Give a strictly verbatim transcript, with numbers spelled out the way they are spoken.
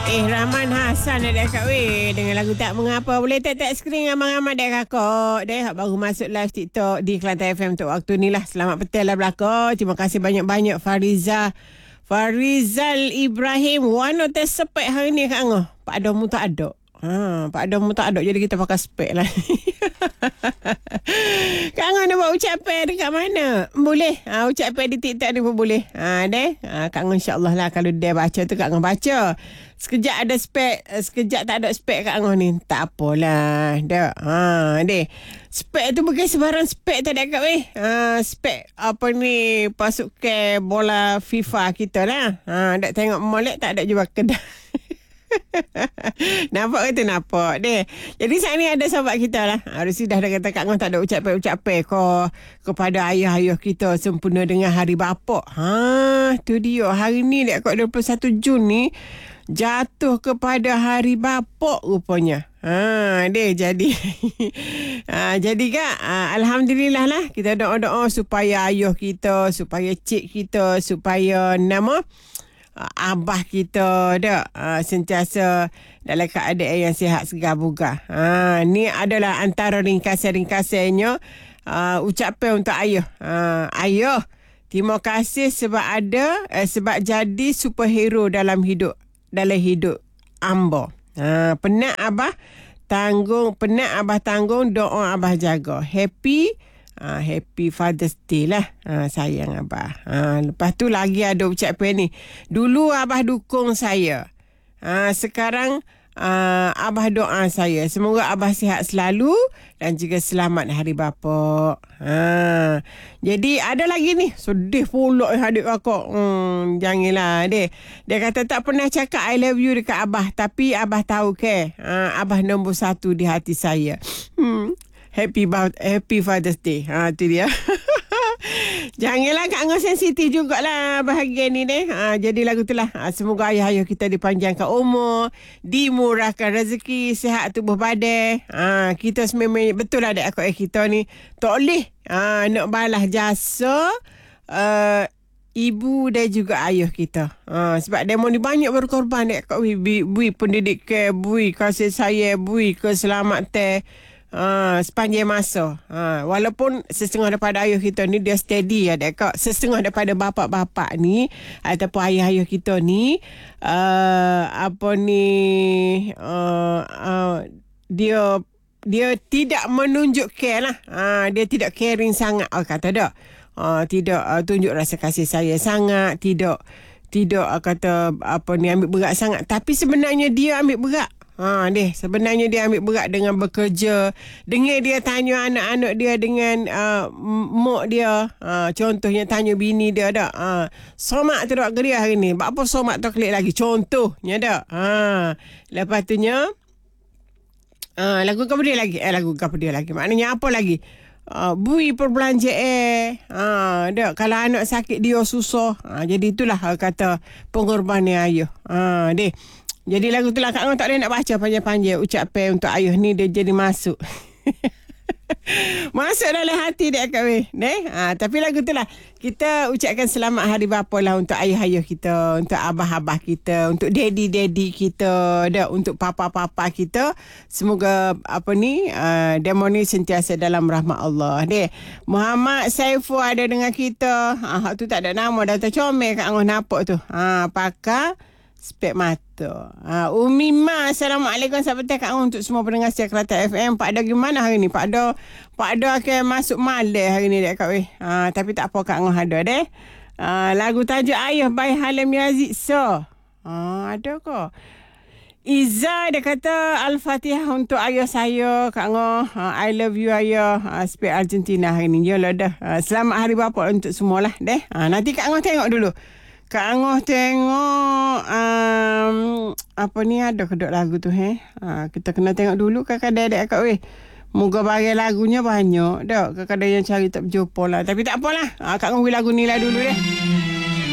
Eh, Rahman Hassan ada kat weh dengan lagu Tak Mengapa. Boleh tap-tap skrin ramai-ramai dek kakak. Dek baru masuk live TikTok di Kelantan F M untuk waktu ni lah. Selamat petang lah belakang. Terima kasih banyak-banyak Fariza. Farizal Ibrahim. Wano tes sepek hari ni Kak Angah. Pak Adam mu tak ada. Ha, Pak Adam mu tak ada. Jadi kita pakai spek lah. Kak Angah nak buat ucapan dekat mana? Boleh. Ha, ucapan di TikTok ni pun boleh. Ha, deh. Ha, Kak Angah insyaAllah lah. Kalau dia baca tu Kak Angah baca. Sekejap ada spek. Sekejap tak ada spek Kak Angah ni. Tak apalah. Dah. Ha, deh. Spek tu bukan sebarang spek tak ada kat weh. Ha, spek apa ni pasukan bola FIFA kita lah. Ha, tak tengok molek tak ada jual kedai. Nampak ke tu? Nampak deh. Jadi saat ni ada sahabat kita lah. Harus dah dah kata Kak Ngah tak ada ucapan-ucapan ko kepada ayah-ayah kita sempurna dengan hari bapa. Ha, tu dia. Hari ni dek dua puluh satu Jun ni jatuh kepada hari bapa rupanya. Ha, deh jadi. ha, jadi Kak, ha, alhamdulillah lah kita doa-doa supaya ayah kita, supaya cik kita, supaya nama abah kita dah uh, sentiasa dalam keadaan yang sihat segar bugar. Ha, ni adalah antara ringkasan-ringkasannya uh, ucapan untuk ayah. Ha, ayah, terima kasih sebab ada uh, sebab jadi superhero dalam hidup dalam hidup amba. Ha, penat abah tanggung, penat abah tanggung, doa abah jaga. Happy Ha, happy Father's Day lah. Ha, sayang abah. Ha, lepas tu lagi ada ucapan ni. Dulu abah dukung saya. Ha, sekarang uh, abah doa saya. Semoga abah sihat selalu dan juga selamat hari bapa. Ha, jadi ada lagi ni. Sedih pula adik kakak. Hmm, janganlah deh. Dia kata tak pernah cakap I love you dekat abah. Tapi abah tahu ke. Ha, abah nombor satu di hati saya. Hmm. Happy Happy Father's Day. Ha, tu dia. Janganlah Kak Angah sensitif jugalah bahagian ni deh. Ha, jadi lagu tu lah. Ha, semoga ayah-ayah kita dipanjangkan umur, dimurahkan rezeki, sihat tubuh badan. Ha, kita sebenarnya betul lah dek akak kita ni. Tak boleh ha, nak balas jasa uh, ibu dan juga ayah kita. Ha, sebab demo ni banyak berkorban dek akak. Bui, bui pendidikan, bui kasih sayang, bui keselamatan. Ha, sepanjang masa. Ha, walaupun setengah daripada ayah kita ni dia steady ya dek kak. Setengah daripada bapa-bapa ni ataupun ayah-ayah kita ni uh, apa ni uh, uh, dia dia tidak menunjukkan lah. Ha, dia tidak caring sangat. Oh, kata dah. Ha, tidak uh, tunjuk rasa kasih sayang sangat. Tidak tidak uh, kata apa ni ambil berat sangat. Tapi sebenarnya dia ambil berat. Ha deh, sebenarnya dia ambil berat dengan bekerja. Dengan dia tanya anak-anak dia dengan uh, mak dia. Ha, contohnya tanya bini dia dak. Ha, somak tu dak geria hari ni. Apa somak tu klik lagi? Contohnya dak. Ha, lepas tu nya uh, lagu apa dia lagi? Eh lagu apa dia lagi? Maknanya apa lagi? Uh, bui perbelanja eh. Ha, dak kalau anak sakit dia susah. Ha, jadi itulah kata pengorbanan ayah. Ha deh. Jadi lagu tu lah Kak Angah tak boleh nak baca panjang-panjang ucapan untuk ayah ni dia jadi masuk. Masuk dalam hati dia Kak weh. Ha, tapi lagu tu lah kita ucapkan selamat hari bapa lah untuk ayah-ayah kita, untuk abah-abah kita, untuk daddy-daddy kita, dah, untuk papa-papa kita. Semoga apa ni uh, demo ni sentiasa dalam rahmat Allah. Deh. Muhammad Saiful ada dengan kita. Ha, tu tak ada nama dah tercomel Kak Angah nampak tu. Ha, pakar spek mata. Ha, Umi Ma, Assalamualaikum sahabat Kak Angah untuk semua pendengar setia Kelantan F M. Pak Ada gimana hari ni? Pak Ada Pak Ada akan masuk malam hari ni dek Kak weh. Ha, tapi tak apa Kak Angah ada deh. Ha, lagu tajuk Ayah by Halim Yazid so. Ha, ada ke? Iza dia kata Al-Fatihah untuk ayah saya Kak Angah. Ha, I love you ayah. Ha, spek Argentina hari ni. Yalah dah. Ha, selamat hari bapa untuk semualah deh. Ha, nanti Kak Angah tengok dulu. Kak Angah tengok um, apa ni ada kedok lagu tu he. Ha, kita kena tengok dulu kadang-kadang adik akak weh. Moga barang lagunya banyak dak. Kadang-kadang yang cari tak berjumpa lah. Tapi tak apalah. Ha, Kak Angah lagu ni lah dulu deh.